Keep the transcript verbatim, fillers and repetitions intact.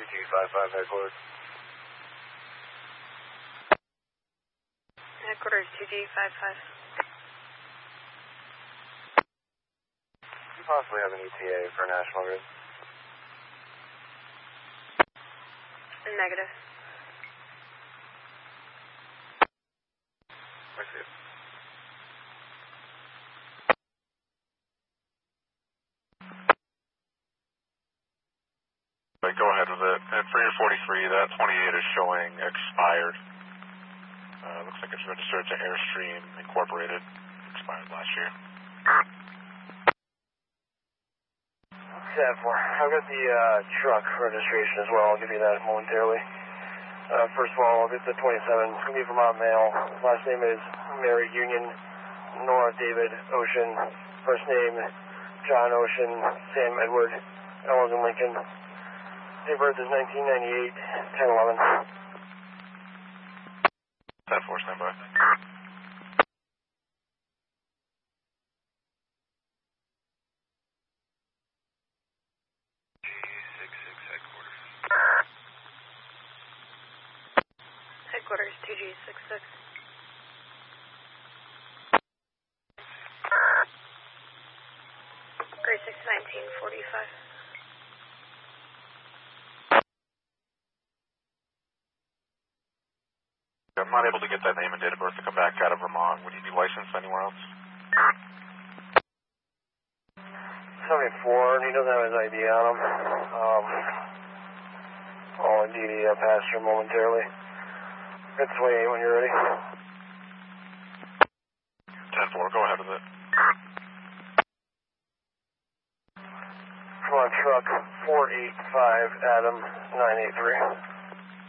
two five five headquarters. Headquarters two G five five. Do you possibly have an E T A for National Grid? Negative. I see it. Right, go ahead with it. And for your forty-three, that twenty-eight is showing expired. Uh, looks like it's registered to Airstream Incorporated. Expired last year. seven four. I've got the uh, truck registration as well. I'll give you that momentarily. Uh, first of all, it's a twenty-seven. It's going to be Vermont Mail. Last name is Mary Union, Nora David Ocean. First name, John Ocean, Sam Edward, Ellen Lincoln. Date of birth is nineteen ninety-eight, ten eleven. ten four, stand by. G sixty-six headquarters. Headquarters two G sixty-six. Gray six nineteen forty-five. I'm not able to get that name and date of birth to come back out of Vermont. Would you be licensed anywhere else? seventy-four, and he doesn't have his I D on him. Um, I'll D D uh, pass here momentarily. It's twenty-eight when you're ready. ten four, go ahead with it. Come on, truck four eight five, Adam nine eight three.